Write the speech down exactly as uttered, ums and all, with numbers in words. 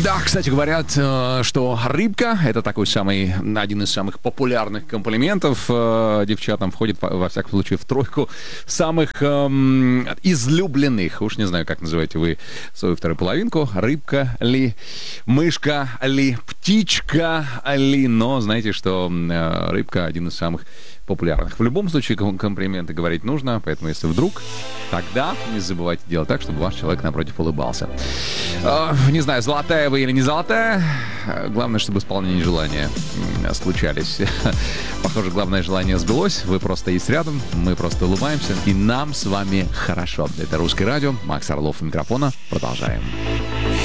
Да, кстати, говорят, что рыбка — это такой самый, один из самых популярных комплиментов девчатам, входит, во всяком случае, в тройку самых эм, излюбленных. Уж не знаю, как называете вы свою вторую половинку. Рыбка ли, мышка ли, птичка ли. Но знаете, что э, рыбка — один из самых популярных. В любом случае комплименты говорить нужно, поэтому если вдруг, тогда не забывайте делать так, чтобы ваш человек напротив улыбался. Э, не знаю, золотая вы или не золотая, главное, чтобы исполнение желания случались. Похоже, главное желание сбылось, вы просто есть рядом, мы просто улыбаемся, и нам с вами хорошо. Это «Русское радио», Макс Орлов у микрофона, продолжаем.